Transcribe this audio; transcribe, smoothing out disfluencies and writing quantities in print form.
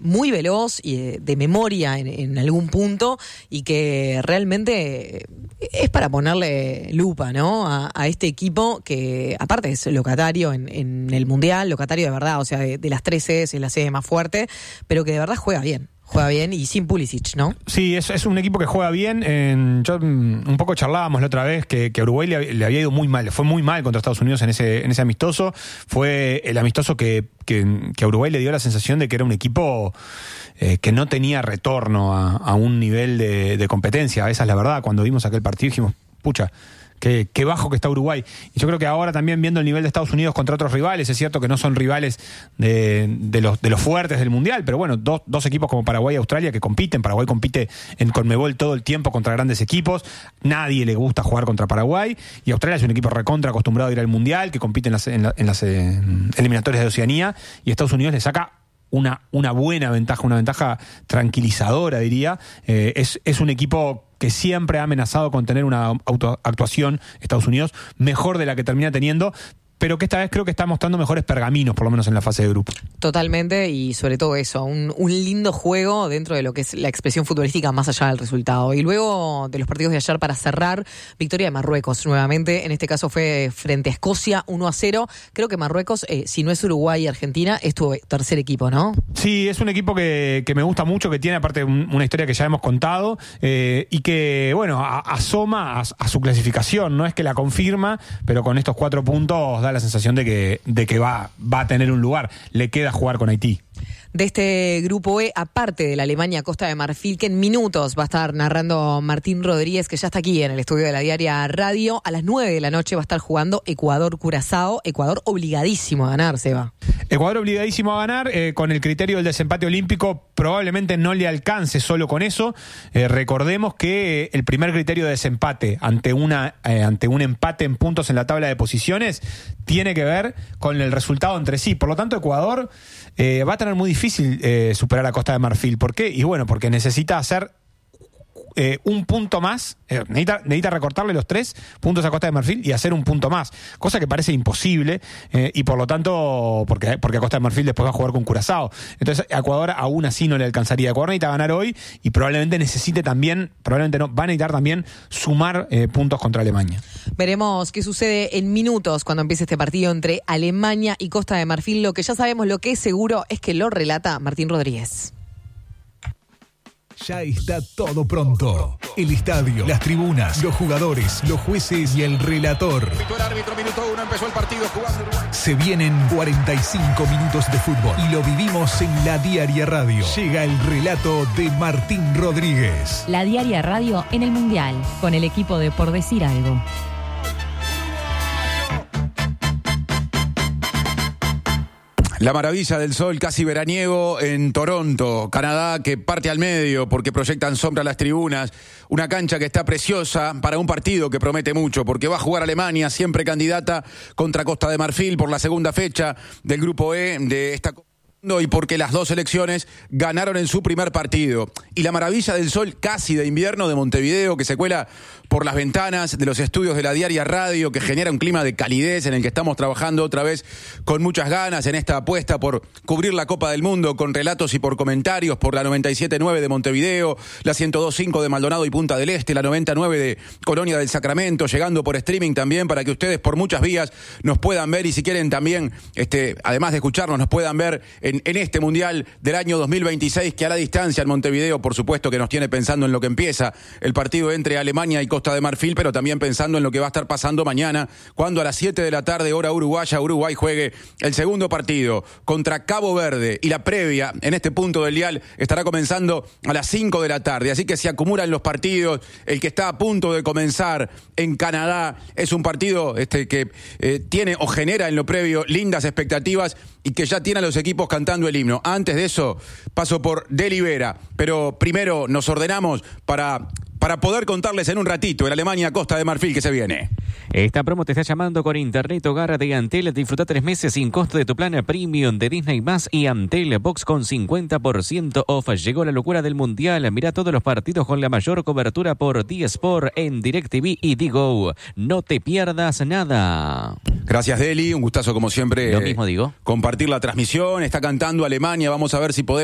muy veloz y de memoria en algún punto, y que realmente es para ponerle lupa, ¿no? A este equipo que aparte es locatario en el Mundial, locatario de verdad, o sea, de las 3 sedes es la sede más fuerte, pero que de verdad juega bien y sin Pulisic, ¿no? Sí, es un equipo que juega bien. Yo un poco charlábamos la otra vez que a Uruguay le había ido muy mal, le fue muy mal contra Estados Unidos en ese amistoso. Fue el amistoso que a Uruguay le dio la sensación de que era un equipo que no tenía retorno a un nivel de competencia. Esa es la verdad. Cuando vimos aquel partido dijimos, pucha, qué bajo que está Uruguay. Y yo creo que ahora también viendo el nivel de Estados Unidos contra otros rivales, es cierto que no son rivales de los fuertes del Mundial, pero bueno, dos equipos como Paraguay y Australia que compiten. Paraguay compite en Conmebol todo el tiempo contra grandes equipos. Nadie le gusta jugar contra Paraguay. Y Australia es un equipo recontra acostumbrado a ir al Mundial, que compite en las eliminatorias de Oceanía. Y Estados Unidos le saca una buena ventaja, una ventaja tranquilizadora, diría. Es un equipo que siempre ha amenazado con tener una actuación, Estados Unidos, mejor de la que termina teniendo, pero que esta vez creo que está mostrando mejores pergaminos, por lo menos en la fase de grupo. Totalmente, y sobre todo eso, un lindo juego dentro de lo que es la expresión futbolística más allá del resultado. Y luego de los partidos de ayer, para cerrar, victoria de Marruecos nuevamente, en este caso fue frente a Escocia, 1-0. Creo que Marruecos, si no es Uruguay y Argentina, es tu tercer equipo, ¿no? Sí, es un equipo que me gusta mucho, que tiene aparte una historia que ya hemos contado, y que, bueno, asoma a su clasificación, no es que la confirma, pero con estos 4 puntos da la sensación de que va a tener un lugar. Le queda jugar con Haití. De este grupo E, aparte de la Alemania Costa de Marfil, que en minutos va a estar narrando Martín Rodríguez, que ya está aquí en el estudio de la Diaria Radio, a las 9 de la noche va a estar jugando Ecuador-Curazao. Ecuador obligadísimo a ganar, Seba. Ecuador obligadísimo a ganar, con el criterio del desempate olímpico probablemente no le alcance solo con eso. Recordemos que el primer criterio de desempate ante un empate en puntos en la tabla de posiciones tiene que ver con el resultado entre sí. Por lo tanto, Ecuador va a tener muy difícil superar a Costa de Marfil. ¿Por qué? Y bueno, porque necesita hacer un punto más, necesita recortarle los 3 puntos a Costa de Marfil y hacer un punto más, cosa que parece imposible, y por lo tanto, porque a Costa de Marfil después va a jugar con Curazao. Entonces a Ecuador aún así no le alcanzaría. Ecuador necesita ganar hoy y probablemente va a necesitar también sumar puntos contra Alemania. Veremos qué sucede en minutos cuando empiece este partido entre Alemania y Costa de Marfil. Lo que ya sabemos, lo que es seguro, es que lo relata Martín Rodríguez. Ya está todo pronto. El estadio, las tribunas, los jugadores, los jueces y el relator. El árbitro, minuto 1, empezó el partido jugando Uruguay. Se vienen 45 minutos de fútbol y lo vivimos en La Diaria Radio. Llega el relato de Martín Rodríguez. La Diaria Radio en el Mundial, con el equipo de Por Decir Algo. La maravilla del sol casi veraniego en Toronto, Canadá, que parte al medio porque proyectan sombra a las tribunas. Una cancha que está preciosa para un partido que promete mucho, porque va a jugar Alemania, siempre candidata, contra Costa de Marfil por la segunda fecha del grupo E de esta Copa. Y porque las dos selecciones ganaron en su primer partido. Y la maravilla del sol casi de invierno de Montevideo, que se cuela por las ventanas de los estudios de la Diaria Radio, que genera un clima de calidez en el que estamos trabajando otra vez con muchas ganas en esta apuesta por cubrir la Copa del Mundo con relatos y por comentarios por la 97.9 de Montevideo, la 102.5 de Maldonado y Punta del Este, la 90.9 de Colonia del Sacramento, llegando por streaming también para que ustedes por muchas vías nos puedan ver, y si quieren también, además de escucharnos, nos puedan ver en este Mundial del año 2026, que a la distancia en Montevideo, por supuesto que nos tiene pensando en lo que empieza el partido entre Alemania y Costa de Marfil, pero también pensando en lo que va a estar pasando mañana, cuando a las 7 de la tarde, hora uruguaya, Uruguay juegue el segundo partido contra Cabo Verde, y la previa en este punto del dial estará comenzando a las 5 de la tarde. Así que se acumulan los partidos. El que está a punto de comenzar en Canadá es un partido que tiene o genera en lo previo lindas expectativas, y que ya tiene a los equipos cantando el himno. Antes de eso, paso por Delibera, pero primero nos ordenamos para poder contarles en un ratito el Alemania Costa de Marfil que se viene. Esta promo te está llamando con Internet Hogar de Antel. Disfruta 3 meses sin costo de tu plan premium de Disney Más y Antel Box con 50% off. Llegó la locura del Mundial. Mira todos los partidos con la mayor cobertura por D-Sport en DirecTV y Digo. No te pierdas nada. Gracias, Deli. Un gustazo como siempre. Lo mismo digo. Compartir la transmisión. Está cantando Alemania. Vamos a ver si podemos